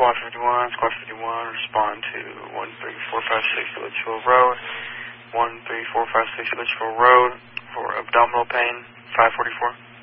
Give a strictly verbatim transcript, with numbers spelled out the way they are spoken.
Squad fifty-one, Squad fifty-one, respond to one three four five six Litchfield Road, one three four five six Litchfield Road for abdominal pain, five forty-four.